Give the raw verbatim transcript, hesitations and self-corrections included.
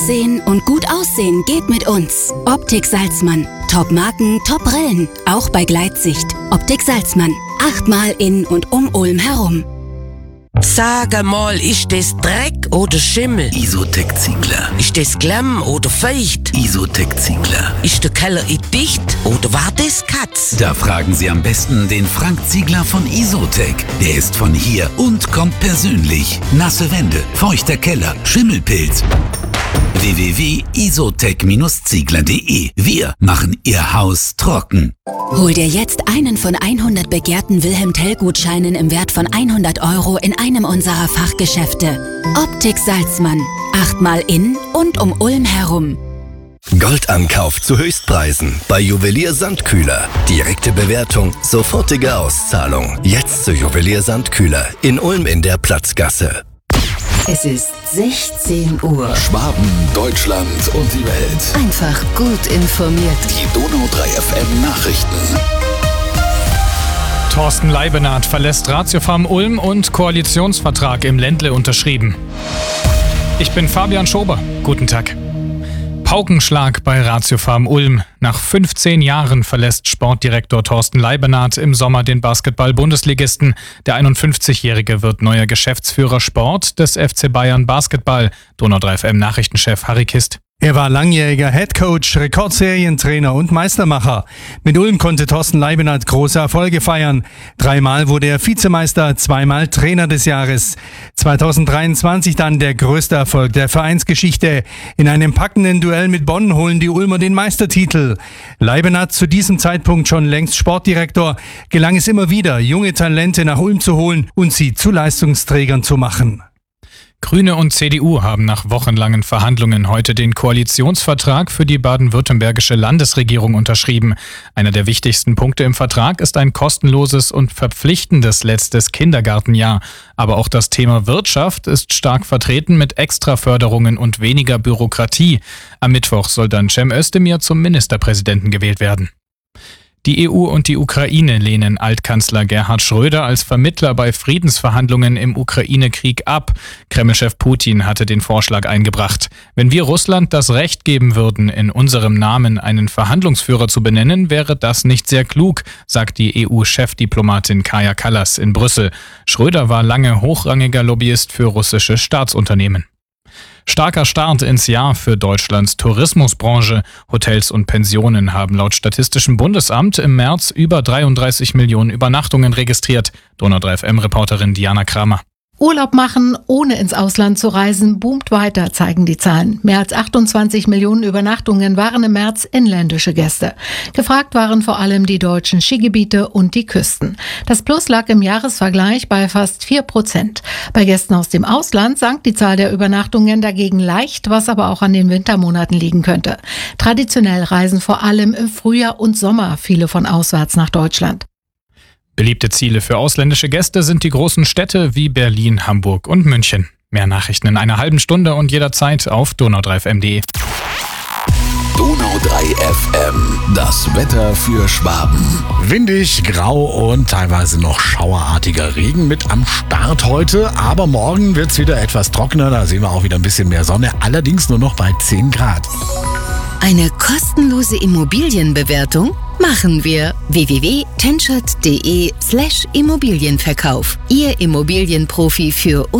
Sehen und gut aussehen geht mit uns. Optik Salzmann. Top-Marken, Top-Brillen. Auch bei Gleitsicht. Optik Salzmann. Achtmal in und um Ulm herum. Sag mal, ist das Dreck oder Schimmel? Isotec Ziegler. Ist das Klamm oder feucht? Isotec Ziegler. Ist der Keller dicht oder war das Katz? Da fragen Sie am besten den Frank Ziegler von Isotec. Der ist von hier und kommt persönlich. Nasse Wände, feuchter Keller, Schimmelpilz. w w w punkt isotec Ziegler punkt de. Wir machen Ihr Haus trocken. Hol dir jetzt einen von hundert begehrten Wilhelm-Tell-Gutscheinen im Wert von hundert Euro in einem unserer Fachgeschäfte. Optik Salzmann. Achtmal in und um Ulm herum. Goldankauf zu Höchstpreisen bei Juwelier Sandkühler. Direkte Bewertung, sofortige Auszahlung. Jetzt zu Juwelier Sandkühler in Ulm in der Platzgasse. Es ist sechzehn Uhr. Schwaben, Deutschland und die Welt. Einfach gut informiert. Die Donau drei F M Nachrichten. Thorsten Leibenhardt verlässt Ratiofarm Ulm und Koalitionsvertrag im Ländle unterschrieben. Ich bin Fabian Schober. Guten Tag. Paukenschlag bei Ratiofarm Ulm. Nach fünfzehn Jahren verlässt Sportdirektor Thorsten Leibenhardt im Sommer den Basketball-Bundesligisten. Der einundfünfzigjährige wird neuer Geschäftsführer Sport des F C Bayern Basketball. Donau drei F M-Nachrichtenchef Harry Kist. Er war langjähriger Headcoach, Rekordserientrainer und Meistermacher. Mit Ulm konnte Thorsten Leibenhardt große Erfolge feiern. Dreimal wurde er Vizemeister, zweimal Trainer des Jahres. zweitausenddreiundzwanzig dann der größte Erfolg der Vereinsgeschichte. In einem packenden Duell mit Bonn holen die Ulmer den Meistertitel. Leibenhardt, zu diesem Zeitpunkt schon längst Sportdirektor, gelang es immer wieder, junge Talente nach Ulm zu holen und sie zu Leistungsträgern zu machen. Grüne und C D U haben nach wochenlangen Verhandlungen heute den Koalitionsvertrag für die baden-württembergische Landesregierung unterschrieben. Einer der wichtigsten Punkte im Vertrag ist ein kostenloses und verpflichtendes letztes Kindergartenjahr. Aber auch das Thema Wirtschaft ist stark vertreten mit Extraförderungen und weniger Bürokratie. Am Mittwoch soll dann Cem Özdemir zum Ministerpräsidenten gewählt werden. Die E U und die Ukraine lehnen Altkanzler Gerhard Schröder als Vermittler bei Friedensverhandlungen im Ukraine-Krieg ab. Kremlchef Putin hatte den Vorschlag eingebracht. Wenn wir Russland das Recht geben würden, in unserem Namen einen Verhandlungsführer zu benennen, wäre das nicht sehr klug, sagt die E U-Chefdiplomatin Kaja Kallas in Brüssel. Schröder war lange hochrangiger Lobbyist für russische Staatsunternehmen. Starker Start ins Jahr für Deutschlands Tourismusbranche. Hotels und Pensionen haben laut Statistischem Bundesamt im März über dreiunddreißig Millionen Übernachtungen registriert. Donau drei F M-Reporterin Diana Kramer. Urlaub machen, ohne ins Ausland zu reisen, boomt weiter, zeigen die Zahlen. Mehr als achtundzwanzig Millionen Übernachtungen waren im März inländische Gäste. Gefragt waren vor allem die deutschen Skigebiete und die Küsten. Das Plus lag im Jahresvergleich bei fast vier Prozent. Bei Gästen aus dem Ausland sank die Zahl der Übernachtungen dagegen leicht, was aber auch an den Wintermonaten liegen könnte. Traditionell reisen vor allem im Frühjahr und Sommer viele von auswärts nach Deutschland. Beliebte Ziele für ausländische Gäste sind die großen Städte wie Berlin, Hamburg und München. Mehr Nachrichten in einer halben Stunde und jederzeit auf donau drei f m punkt de. Donau drei F M, das Wetter für Schwaben. Windig, grau und teilweise noch schauerartiger Regen mit am Start heute. Aber morgen wird es wieder etwas trockener, da sehen wir auch wieder ein bisschen mehr Sonne. Allerdings nur noch bei zehn Grad. Eine kostenlose Immobilienbewertung machen wir. w w w punkt tenschert punkt de slash Immobilienverkauf. Ihr Immobilienprofi für